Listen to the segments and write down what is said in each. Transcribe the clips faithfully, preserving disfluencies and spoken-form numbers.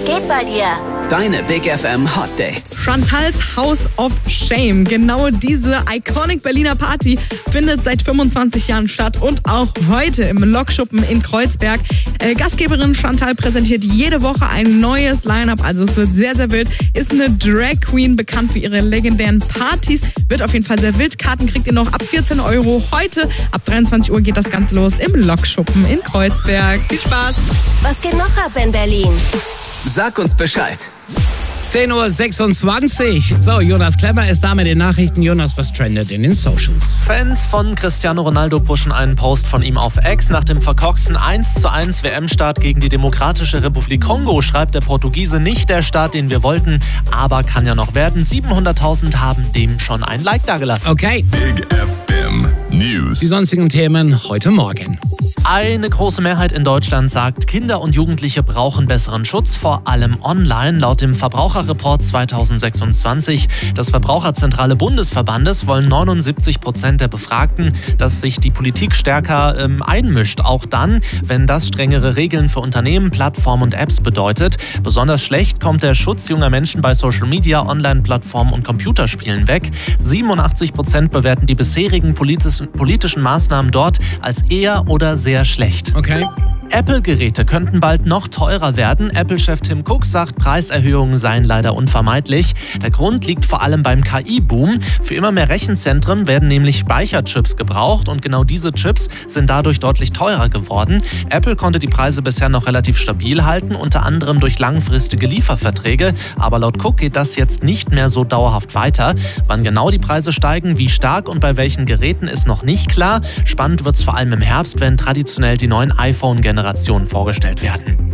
geht bei dir? Deine Big F M Hot Dates. Chantals House of Shame. Genau diese iconic Berliner Party findet seit fünfundzwanzig Jahren statt und auch heute im Lokschuppen in Kreuzberg. Äh, Gastgeberin Chantal präsentiert jede Woche ein neues Line-Up, also es wird sehr, sehr wild. Ist eine Drag Queen, bekannt für ihre legendären Partys. Wird auf jeden Fall sehr wild. Karten kriegt ihr noch ab vierzehn Euro. Heute ab dreiundzwanzig Uhr geht das Ganze los im Lokschuppen in Kreuzberg. Viel Spaß! Was geht noch ab in Berlin? Sag uns Bescheid. zehn Uhr sechsundzwanzig. So, Jonas Klemmer ist da mit den Nachrichten. Jonas, was trendet in den Socials? Fans von Cristiano Ronaldo pushen einen Post von ihm auf X. Nach dem verkorksten eins zu eins W M-Start gegen die Demokratische Republik Kongo schreibt der Portugiese: nicht der Start, den wir wollten, aber kann ja noch werden. siebenhunderttausend haben dem schon ein Like dagelassen. Okay. Big F M News. Die sonstigen Themen heute Morgen. Eine große Mehrheit in Deutschland sagt, Kinder und Jugendliche brauchen besseren Schutz, vor allem online. Laut dem Verbraucherreport zweitausendsechsundzwanzig des Verbraucherzentrale Bundesverbandes wollen neunundsiebzig Prozent der Befragten, dass sich die Politik stärker ähm, einmischt. Auch dann, wenn das strengere Regeln für Unternehmen, Plattformen und Apps bedeutet. Besonders schlecht kommt der Schutz junger Menschen bei Social Media, Online-Plattformen und Computerspielen weg. siebenundachtzig Prozent bewerten die bisherigen politischen, politischen Maßnahmen dort als eher oder sehr Sehr schlecht. Okay. Apple-Geräte könnten bald noch teurer werden. Apple-Chef Tim Cook sagt, Preiserhöhungen seien leider unvermeidlich. Der Grund liegt vor allem beim K I-Boom. Für immer mehr Rechenzentren werden nämlich Speicherchips gebraucht und genau diese Chips sind dadurch deutlich teurer geworden. Apple konnte die Preise bisher noch relativ stabil halten, unter anderem durch langfristige Lieferverträge. Aber laut Cook geht das jetzt nicht mehr so dauerhaft weiter. Wann genau die Preise steigen, wie stark und bei welchen Geräten ist noch nicht klar. Spannend wird es vor allem im Herbst, wenn traditionell die neuen iPhone-Generationen vorgestellt werden.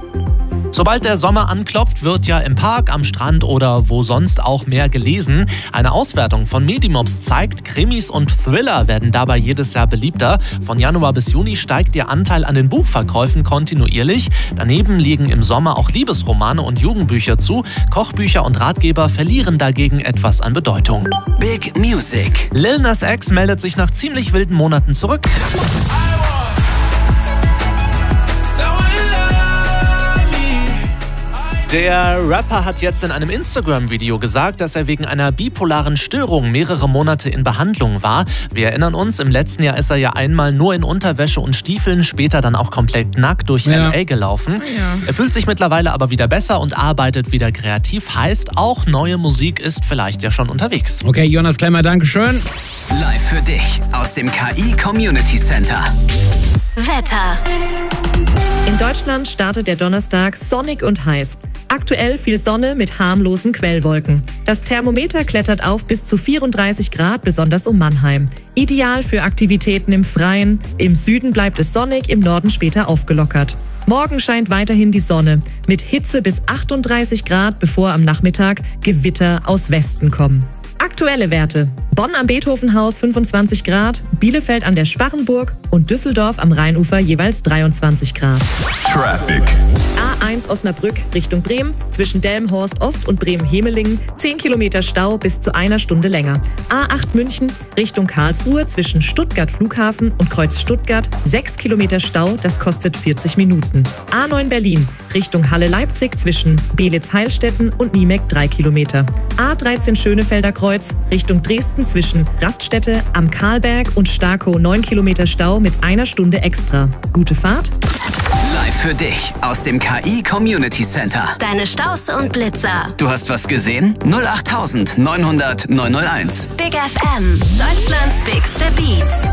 Sobald der Sommer anklopft, wird ja im Park, am Strand oder wo sonst auch mehr gelesen. Eine Auswertung von Medimobs zeigt, Krimis und Thriller werden dabei jedes Jahr beliebter. Von Januar bis Juni steigt ihr Anteil an den Buchverkäufen kontinuierlich. Daneben liegen im Sommer auch Liebesromane und Jugendbücher zu. Kochbücher und Ratgeber verlieren dagegen etwas an Bedeutung. Big Music. Lil Nas X meldet sich nach ziemlich wilden Monaten zurück. Der Rapper hat jetzt in einem Instagram-Video gesagt, dass er wegen einer bipolaren Störung mehrere Monate in Behandlung war. Wir erinnern uns, im letzten Jahr ist er ja einmal nur in Unterwäsche und Stiefeln, später dann auch komplett nackt durch ja. L A gelaufen. Ja. Er fühlt sich mittlerweile aber wieder besser und arbeitet wieder kreativ. Heißt, auch neue Musik ist vielleicht ja schon unterwegs. Okay, Jonas Klemmer, Dankeschön. Live für dich aus dem K I Community Center. Wetter. In Deutschland startet der Donnerstag sonnig und heiß. Aktuell viel Sonne mit harmlosen Quellwolken. Das Thermometer klettert auf bis zu vierunddreißig Grad, besonders um Mannheim. Ideal für Aktivitäten im Freien. Im Süden bleibt es sonnig, im Norden später aufgelockert. Morgen scheint weiterhin die Sonne mit Hitze bis achtunddreißig Grad, bevor am Nachmittag Gewitter aus Westen kommen. Aktuelle Werte: Bonn am Beethovenhaus fünfundzwanzig Grad, Bielefeld an der Sparrenburg und Düsseldorf am Rheinufer jeweils dreiundzwanzig Grad. Traffic. A eins Osnabrück Richtung Bremen, zwischen Delmenhorst Ost und Bremen-Hemelingen, zehn Kilometer Stau bis zu einer Stunde länger. A acht München Richtung Karlsruhe, zwischen Stuttgart Flughafen und Kreuz Stuttgart, sechs Kilometer Stau, das kostet vierzig Minuten. A neun Berlin Richtung Halle Leipzig, zwischen Belitz-Heilstätten und Niemek drei Kilometer. A dreizehn Schönefelder Kreuz Richtung Dresden, zwischen Raststätte am Karlberg und Starkow neun Kilometer Stau mit einer Stunde extra. Gute Fahrt. Live für dich aus dem K I Community Center. Deine Staus und Blitzer. Du hast was gesehen? null acht neunhundert neunhundert neunhunderteins. Big F M. Deutschlands bigste Beats.